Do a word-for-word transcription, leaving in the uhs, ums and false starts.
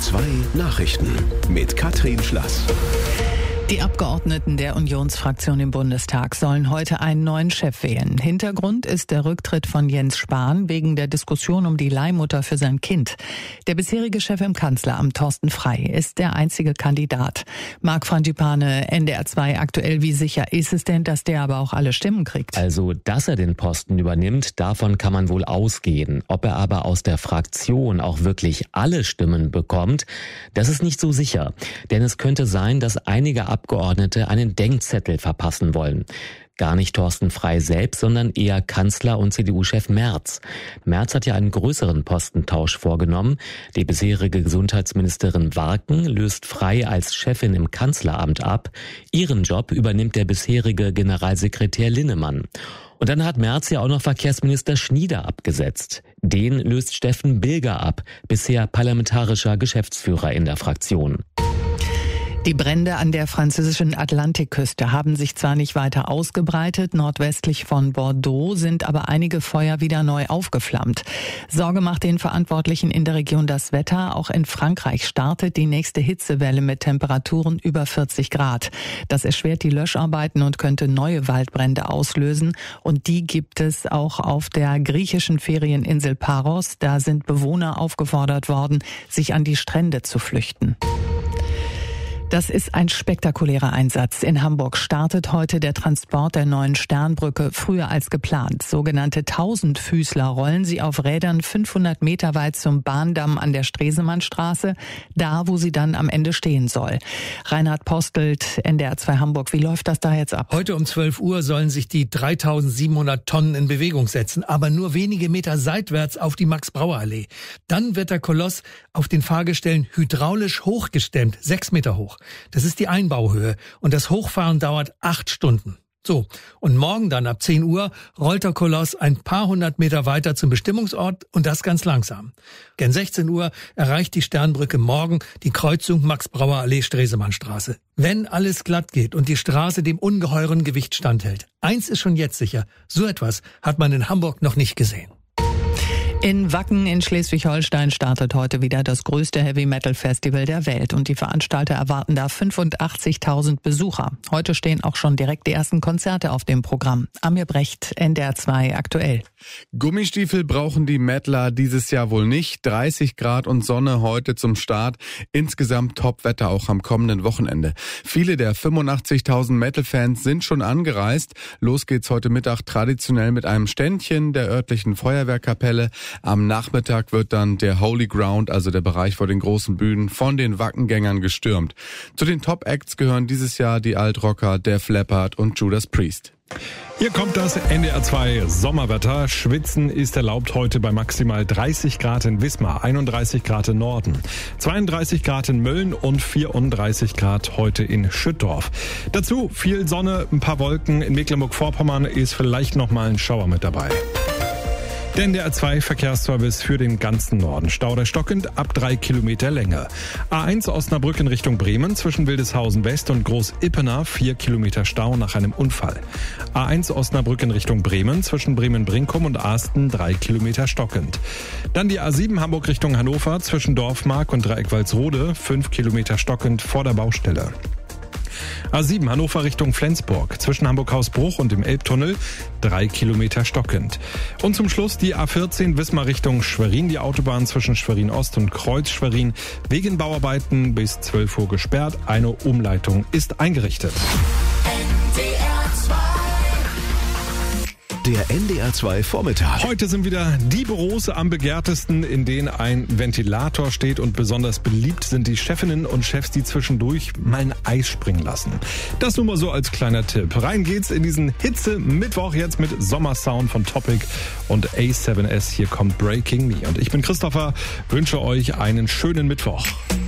zwei Nachrichten mit Katrin Schlass. Die Abgeordneten der Unionsfraktion im Bundestag sollen heute einen neuen Chef wählen. Hintergrund ist der Rücktritt von Jens Spahn wegen der Diskussion um die Leihmutter für sein Kind. Der bisherige Chef im Kanzleramt, Thorsten Frey, ist der einzige Kandidat. Marc Frangipane, N D R zwei aktuell, wie sicher ist es denn, dass der aber auch alle Stimmen kriegt? Also, dass er den Posten übernimmt, davon kann man wohl ausgehen. Ob er aber aus der Fraktion auch wirklich alle Stimmen bekommt, das ist nicht so sicher. Denn es könnte sein, dass einige Abgeordnete einen Denkzettel verpassen wollen. Gar nicht Thorsten Frey selbst, sondern eher Kanzler und C D U-Chef Merz. Merz hat ja einen größeren Postentausch vorgenommen. Die bisherige Gesundheitsministerin Warken löst Frey als Chefin im Kanzleramt ab. Ihren Job übernimmt der bisherige Generalsekretär Linnemann. Und dann hat Merz ja auch noch Verkehrsminister Schnieder abgesetzt. Den löst Steffen Bilger ab, bisher parlamentarischer Geschäftsführer in der Fraktion. Die Brände an der französischen Atlantikküste haben sich zwar nicht weiter ausgebreitet, nordwestlich von Bordeaux sind aber einige Feuer wieder neu aufgeflammt. Sorge macht den Verantwortlichen in der Region das Wetter. Auch in Frankreich startet die nächste Hitzewelle mit Temperaturen über vierzig Grad. Das erschwert die Löscharbeiten und könnte neue Waldbrände auslösen. Und die gibt es auch auf der griechischen Ferieninsel Paros. Da sind Bewohner aufgefordert worden, sich an die Strände zu flüchten. Das ist ein spektakulärer Einsatz. In Hamburg startet heute der Transport der neuen Sternbrücke früher als geplant. Sogenannte Tausendfüßler rollen sie auf Rädern fünfhundert Meter weit zum Bahndamm an der Stresemannstraße, da wo sie dann am Ende stehen soll. Reinhard Postelt, N D R zwei Hamburg, wie läuft das da jetzt ab? Heute um zwölf Uhr sollen sich die dreitausendsiebenhundert Tonnen in Bewegung setzen, aber nur wenige Meter seitwärts auf die Max-Brauer-Allee. Dann wird der Koloss auf den Fahrgestellen hydraulisch hochgestemmt, sechs Meter hoch. Das ist die Einbauhöhe und das Hochfahren dauert acht Stunden. So, und morgen dann ab zehn Uhr rollt der Koloss ein paar hundert Meter weiter zum Bestimmungsort und das ganz langsam. Gegen sechzehn Uhr erreicht die Sternbrücke morgen die Kreuzung Max-Brauer-Allee-Stresemannstraße. Wenn alles glatt geht und die Straße dem ungeheuren Gewicht standhält. Eins ist schon jetzt sicher, so etwas hat man in Hamburg noch nicht gesehen. In Wacken in Schleswig-Holstein startet heute wieder das größte Heavy-Metal-Festival der Welt und die Veranstalter erwarten da fünfundachtzigtausend Besucher. Heute stehen auch schon direkt die ersten Konzerte auf dem Programm. Amir Brecht, N D R zwei aktuell. Gummistiefel brauchen die Mettler dieses Jahr wohl nicht. dreißig Grad und Sonne heute zum Start. Insgesamt Top-Wetter auch am kommenden Wochenende. Viele der fünfundachtzigtausend Metal-Fans sind schon angereist. Los geht's heute Mittag traditionell mit einem Ständchen der örtlichen Feuerwehrkapelle. Am Nachmittag wird dann der Holy Ground, also der Bereich vor den großen Bühnen, von den Wackengängern gestürmt. Zu den Top-Acts gehören dieses Jahr die Altrocker Def Leppard und Judas Priest. Hier kommt das N D R zwei Sommerwetter. Schwitzen ist erlaubt heute bei maximal dreißig Grad in Wismar, einunddreißig Grad im Norden, zweiunddreißig Grad in Mölln und vierunddreißig Grad heute in Schüttorf. Dazu viel Sonne, ein paar Wolken. In Mecklenburg-Vorpommern ist vielleicht noch mal ein Schauer mit dabei. Der N D R zwei Verkehrsservice für den ganzen Norden. Stauder stockend ab drei Kilometer Länge. A eins Osnabrück in Richtung Bremen zwischen Wildeshausen West und Groß-Ippener vier Kilometer Stau nach einem Unfall. A eins Osnabrück in Richtung Bremen zwischen Bremen-Brinkum und Asten drei Kilometer stockend. Dann die A sieben Hamburg Richtung Hannover zwischen Dorfmark und Dreieck-Walsrode fünf Kilometer stockend vor der Baustelle. A sieben Hannover Richtung Flensburg, zwischen Hamburg-Hausbruch und dem Elbtunnel, drei Kilometer stockend. Und zum Schluss die A vierzehn Wismar Richtung Schwerin, die Autobahn zwischen Schwerin-Ost und Kreuz-Schwerin, wegen Bauarbeiten bis zwölf Uhr gesperrt. Eine Umleitung ist eingerichtet. Der N D R zwei Vormittag. Heute sind wieder die Büros am begehrtesten, in denen ein Ventilator steht, und besonders beliebt sind die Chefinnen und Chefs, die zwischendurch mal ein Eis springen lassen. Das nur mal so als kleiner Tipp. Rein geht's in diesen Hitze-Mittwoch jetzt mit Sommersound von Topic und A seven S. Hier kommt Breaking Me. Und ich bin Christopher, wünsche euch einen schönen Mittwoch.